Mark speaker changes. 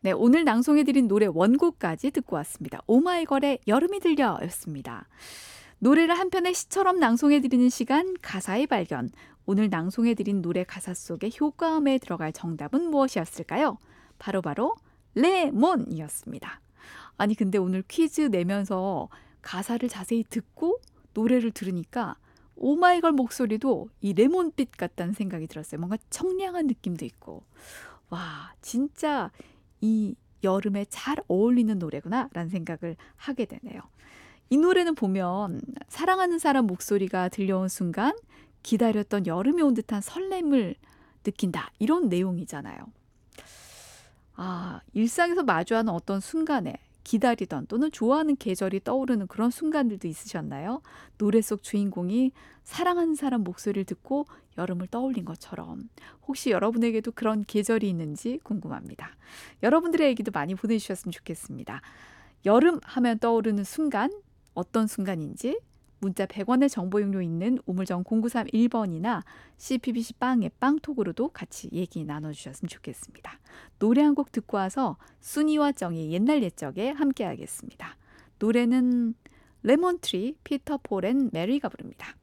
Speaker 1: 네, 오늘 낭송해드린 노래 원곡까지 듣고 왔습니다. 오마이걸의 여름이 들려 였습니다. 노래를 한 편의 시처럼 낭송해드리는 시간 가사의 발견. 오늘 낭송해드린 노래 가사 속에 효과음에 들어갈 정답은 무엇이었을까요? 바로바로 레몬이었습니다. 아니 근데 오늘 퀴즈 내면서 가사를 자세히 듣고 노래를 들으니까 오마이걸 목소리도 이 레몬빛 같다는 생각이 들었어요. 뭔가 청량한 느낌도 있고 와 진짜 이 여름에 잘 어울리는 노래구나라는 생각을 하게 되네요. 이 노래는 보면 사랑하는 사람 목소리가 들려온 순간 기다렸던 여름이 온 듯한 설렘을 느낀다. 이런 내용이잖아요. 아, 일상에서 마주하는 어떤 순간에 기다리던 또는 좋아하는 계절이 떠오르는 그런 순간들도 있으셨나요? 노래 속 주인공이 사랑하는 사람 목소리를 듣고 여름을 떠올린 것처럼 혹시 여러분에게도 그런 계절이 있는지 궁금합니다. 여러분들의 얘기도 많이 보내주셨으면 좋겠습니다. 여름 하면 떠오르는 순간 어떤 순간인지 문자 100원의 정보 용료 있는 우물정 0931번이나 CPBC 빵의 빵톡으로도 같이 얘기 나눠주셨으면 좋겠습니다. 노래 한 곡 듣고 와서 순이와 정의 옛날 옛적에 함께 하겠습니다. 노래는 레몬트리 피터 폴 앤 메리가 부릅니다.